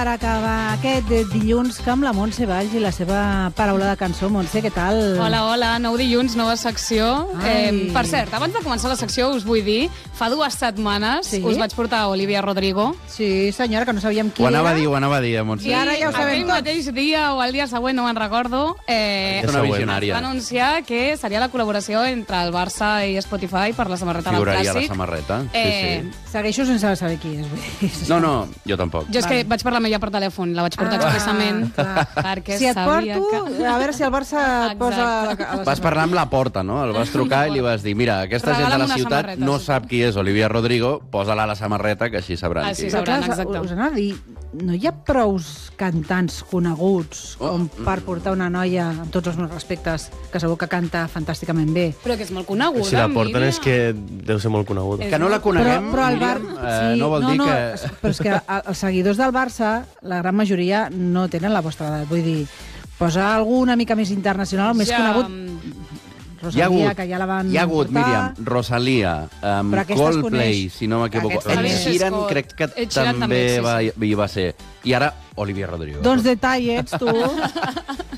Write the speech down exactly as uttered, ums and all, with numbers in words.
per acabar aquest dilluns que amb la Montse Valls i la seva paraula de cançó. Montse, què tal? Hola, hola, nou dilluns, nova secció. Eh, per cert, abans de començar la secció us vull dir, fa dues setmanes sí? us vaig portar a Olivia Rodrigo. Sí, senyora, que no sabíem qui ho anava era. a dir, ho anava a dir, Montse. I ara ja ho sabem aquell tots. mateix dia o el dia següent, no me'n recordo, eh, És una visionària. va anunciar que seria la col·laboració entre el Barça i Spotify per la samarreta del Figuraria Clàssic. la samarreta, sí, Eh, sí. Segueixo sense saber qui és. vull dir. No, no, jo tampoc. Jo és que vaig parlar amb ella per telèfon, la vaig portar Ah, expressament clar. perquè Si et sabia porto, que... a veure si el Barça et posa... A la, a la Vas parlar amb la porta, no? El vas trucar i li vas dir, mira, aquesta gent de Regala'm la una ciutat samarreta, no sí. sap qui és Olivia Rodrigo, posa-la a la samarreta, que així sabran Ah, qui sí, és. sabran, Però, clar, exacte. us anava a dir, no hi ha prous cantants coneguts Oh. com per portar una noia, amb tots els meus respectes, que segur que canta fantàsticament bé. Però que és molt coneguda, Si la porten Míria. és que deu ser molt coneguda. Que no la coneguem, però, però el Bar... Míriam, eh, no vol no, dir no, que... Però és que els seguidors del Barça, la gran majoria, no tenen la vostra edat. Vull dir, posa algú una mica més internacional, més Ja, conegut. Hi ha Rosalia, hagut, que ja la van hi ha hagut portar. Míriam, Rosalia, um, Però aquesta es Coldplay, coneix. si no m'equivoco. Aquesta Ed es coneix. Sheeran Scott. crec que Ed Sheeran també també, sí, va, sí. hi va ser. I ara, Olivia Rodrigo. Doncs detallets, tu.